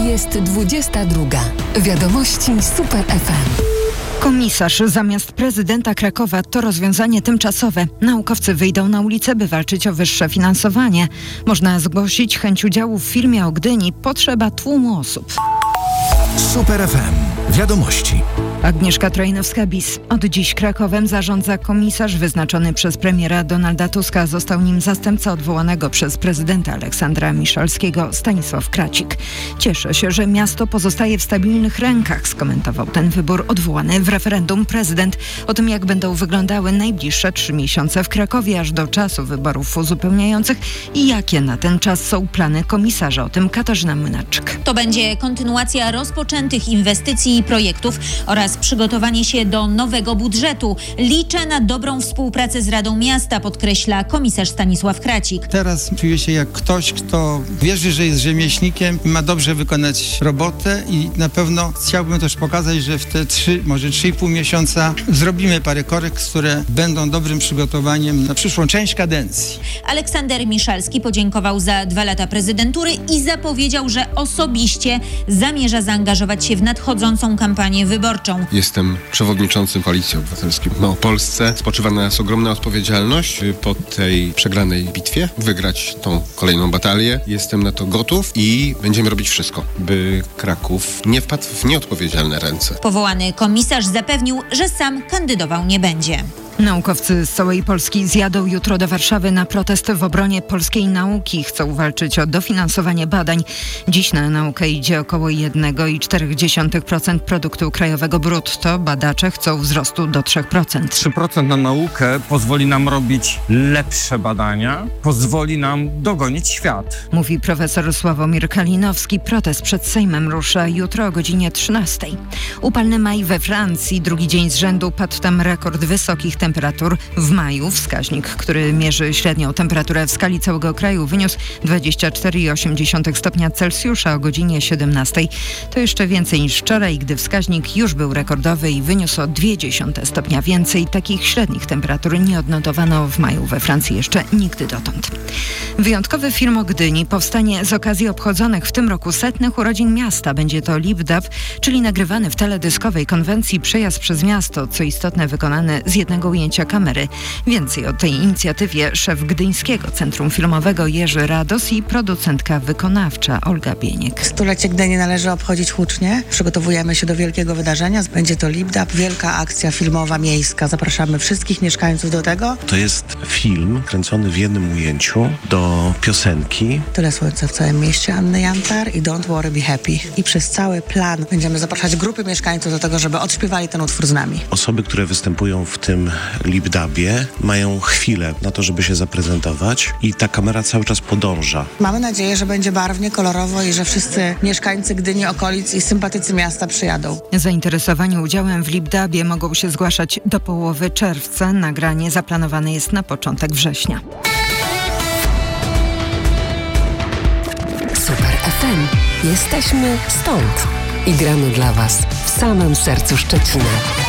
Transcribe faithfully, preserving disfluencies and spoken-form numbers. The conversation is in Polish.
Jest dwudziesta druga. Wiadomości Super F M. Komisarz zamiast prezydenta Krakowa to rozwiązanie tymczasowe. Naukowcy wyjdą na ulicę, by walczyć o wyższe finansowanie. Można zgłosić chęć udziału w filmie o Gdyni. Potrzeba tłumu osób. Super F M. Wiadomości. Agnieszka Trojnowska-Bis. Od dziś Krakowem zarządza komisarz wyznaczony przez premiera Donalda Tuska. Został nim zastępca odwołanego przez prezydenta Aleksandra Miszalskiego, Stanisław Kracik. Cieszę się, że miasto pozostaje w stabilnych rękach, skomentował ten wybór odwołany w referendum prezydent. O tym, jak będą wyglądały najbliższe trzy miesiące w Krakowie aż do czasu wyborów uzupełniających i jakie na ten czas są plany komisarza. O tym Katarzyna Młynarczyk. To będzie kontynuacja rozpoczętych inwestycji i projektów oraz przygotowanie się do nowego budżetu. Liczę na dobrą współpracę z Radą Miasta, podkreśla komisarz Stanisław Kracik. Teraz czuję się jak ktoś, kto wierzy, że jest rzemieślnikiem i ma dobrze wykonać robotę i na pewno chciałbym też pokazać, że w te trzy, może trzy i pół miesiąca zrobimy parę korekt, które będą dobrym przygotowaniem na przyszłą część kadencji. Aleksander Miszalski podziękował za dwa lata prezydentury i zapowiedział, że osobiście zamierza zaangażować się w nadchodzącą kampanię wyborczą. Jestem przewodniczącym Koalicji Obywatelskiej w Małopolsce. Spoczywa na nas ogromna odpowiedzialność po tej przegranej bitwie wygrać tą kolejną batalię. Jestem na to gotów i będziemy robić wszystko, by Kraków nie wpadł w nieodpowiedzialne ręce. Powołany komisarz zapewnił, że sam kandydował nie będzie. Naukowcy z całej Polski zjadą jutro do Warszawy na protest w obronie polskiej nauki. Chcą walczyć o dofinansowanie badań. Dziś na naukę idzie około jeden i cztery dziesiąte procent produktu krajowego brutto. Badacze chcą wzrostu do trzy procent. trzy procent na naukę pozwoli nam robić lepsze badania, pozwoli nam dogonić świat. Mówi profesor Sławomir Kalinowski. Protest przed Sejmem rusza jutro o godzinie trzynastej. Upalny maj we Francji. Drugi dzień z rzędu padł tam rekord wysokich temperatur. Temperatur w maju. Wskaźnik, który mierzy średnią temperaturę w skali całego kraju, wyniósł dwadzieścia cztery i osiem dziesiątych stopnia Celsjusza o godzinie siedemnastej. To jeszcze więcej niż wczoraj, gdy wskaźnik już był rekordowy i wyniósł o dwa dziesiąte stopnia więcej. Takich średnich temperatur nie odnotowano w maju we Francji jeszcze nigdy dotąd. Wyjątkowy film o Gdyni powstanie z okazji obchodzonych w tym roku setnych urodzin miasta. Będzie to lip-dub, czyli nagrywany w teledyskowej konwencji przejazd przez miasto, co istotne wykonany z jednego ujęcia kamery. Więcej o tej inicjatywie szef Gdyńskiego Centrum Filmowego Jerzy Rados i producentka wykonawcza Olga Bieniek. Stulecie Gdyni należy obchodzić hucznie. Przygotowujemy się do wielkiego wydarzenia. Będzie to lip-dub, wielka akcja filmowa miejska. Zapraszamy wszystkich mieszkańców do tego. To jest film kręcony w jednym ujęciu do piosenki Tyle słońca w całym mieście Anny Jantar i Don't Worry, Be Happy. I przez cały plan będziemy zapraszać grupy mieszkańców do tego, żeby odśpiewali ten utwór z nami. Osoby, które występują w tym lip-dubie, mają chwilę na to, żeby się zaprezentować i ta kamera cały czas podąża. Mamy nadzieję, że będzie barwnie, kolorowo i że wszyscy mieszkańcy Gdyni, okolic i sympatycy miasta przyjadą. Zainteresowani udziałem w lip-dubie mogą się zgłaszać do połowy czerwca. Nagranie zaplanowane jest na początek września. Super F M. Jesteśmy stąd i gramy dla Was w samym sercu Szczecina.